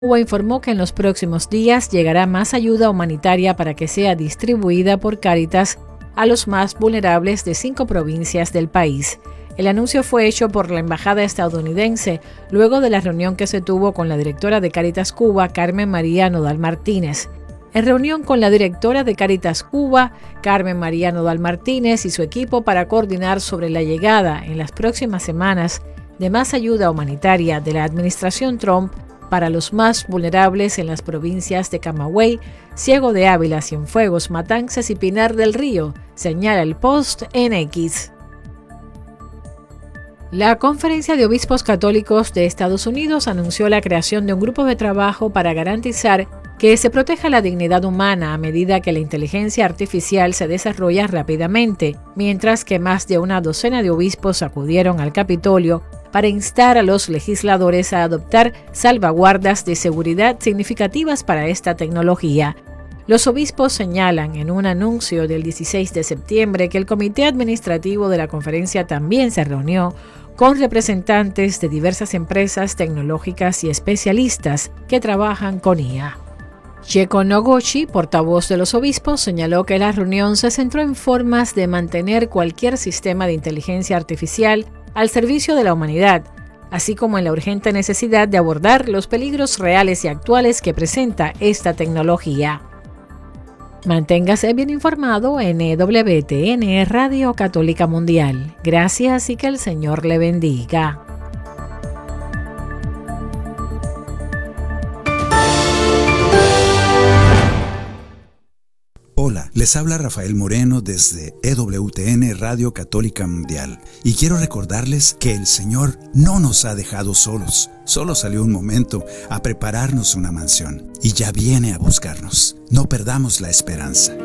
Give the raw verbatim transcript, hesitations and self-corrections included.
Cuba informó que en los próximos días llegará más ayuda humanitaria para que sea distribuida por Cáritas a los más vulnerables de cinco provincias del país. El anuncio fue hecho por la embajada estadounidense luego de la reunión que se tuvo con la directora de Cáritas Cuba, Carmen María Nodal Martínez. En reunión con la directora de Cáritas Cuba, Carmen María Nodal Martínez, y su equipo para coordinar sobre la llegada en las próximas semanas de más ayuda humanitaria de la administración Trump para los más vulnerables en las provincias de Camagüey, Ciego de Ávila, Cienfuegos, Matanzas y Pinar del Río, señala el post en X. La Conferencia de Obispos Católicos de Estados Unidos anunció la creación de un grupo de trabajo para garantizar que se proteja la dignidad humana a medida que la inteligencia artificial se desarrolla rápidamente, mientras que más de una docena de obispos acudieron al Capitolio para instar a los legisladores a adoptar salvaguardas de seguridad significativas para esta tecnología. Los obispos señalan en un anuncio del dieciséis de septiembre que el comité administrativo de la conferencia también se reunió con representantes de diversas empresas tecnológicas y especialistas que trabajan con I A. Cheko Noguchi, portavoz de los obispos, señaló que la reunión se centró en formas de mantener cualquier sistema de inteligencia artificial al servicio de la humanidad, así como en la urgente necesidad de abordar los peligros reales y actuales que presenta esta tecnología. Manténgase bien informado en E W T N Radio Católica Mundial. Gracias y que el Señor le bendiga. Hola, les habla Rafael Moreno desde E W T N Radio Católica Mundial y quiero recordarles que el Señor no nos ha dejado solos. Solo salió un momento a prepararnos una mansión y ya viene a buscarnos. No perdamos la esperanza.